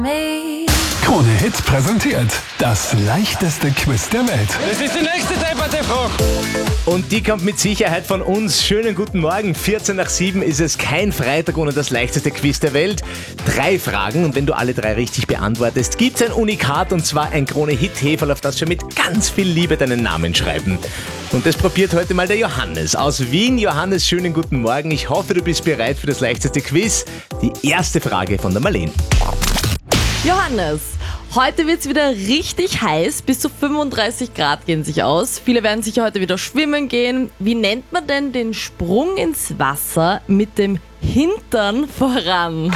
Krone Hit präsentiert das leichteste Quiz der Welt. Das ist die nächste Debatte-Frage. Und die kommt mit Sicherheit von uns. Schönen guten Morgen. 14 nach 7 ist es kein Freitag ohne das leichteste Quiz der Welt. 3 Fragen und wenn du alle 3 richtig beantwortest, gibt's ein Unikat und zwar ein Krone-Hit-Heferl, auf das wir mit ganz viel Liebe deinen Namen schreiben. Und das probiert heute mal der Johannes aus Wien. Johannes, schönen guten Morgen. Ich hoffe, du bist bereit für das leichteste Quiz. Die erste Frage von der Marlene. Johannes, heute wird es wieder richtig heiß, bis zu 35 Grad gehen sich aus. Viele werden sicher heute wieder schwimmen gehen. Wie nennt man denn den Sprung ins Wasser mit dem Hintern voran?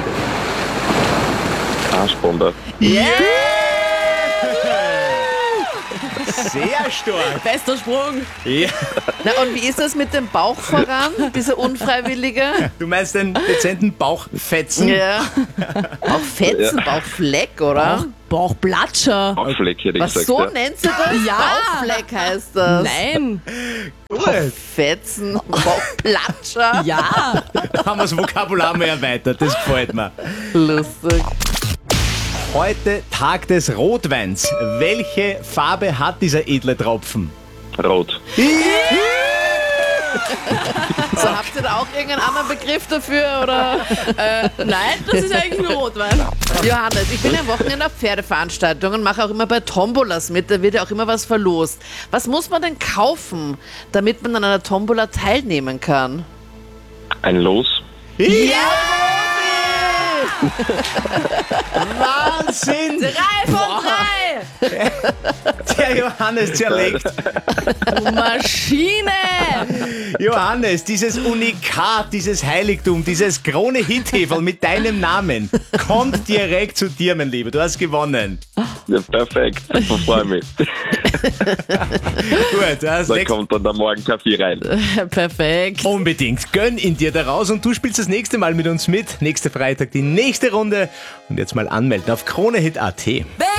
Arschbombe. Sehr stark. Bester Sprung. Ja. Na und wie ist das mit dem Bauch voran, dieser unfreiwillige? Du meinst den dezenten Bauchfetzen? Ja. Bauchfetzen, Bauchfleck, oder? Bauchplatscher. Bauchfleck hätte ich Was, gesagt. so Ja. nennst du das? Ja. Bauchfleck heißt das. Nein. Bauchfetzen, Bauchplatscher. Ja. Haben wir das Vokabular mal erweitert, das gefällt mir. Lustig. Heute Tag des Rotweins. Welche Farbe hat dieser edle Tropfen? Rot. So, habt ihr da auch irgendeinen anderen Begriff dafür? Oder? Nein, das ist eigentlich nur Rotwein. Johannes, ich bin am Wochenende auf Pferdeveranstaltungen, mache auch immer bei Tombolas mit, da wird ja auch immer was verlost. Was muss man denn kaufen, damit man an einer Tombola teilnehmen kann? Ein Los. Wahnsinn! 3 von 3. Der Johannes zerlegt. Maschine. Johannes, dieses Unikat, dieses Heiligtum, dieses Krone-Hit-Heferl mit deinem Namen kommt direkt zu dir, mein Lieber. Du hast gewonnen. Ja, perfekt. Ich freue mich. Gut, du hast Da kommt dann der Morgenkaffee rein. Perfekt. unbedingt. Gönn ihn dir daraus und du spielst das nächste Mal mit uns mit. Nächste Freitag die nächste Runde. Und jetzt mal anmelden auf kronehit.at.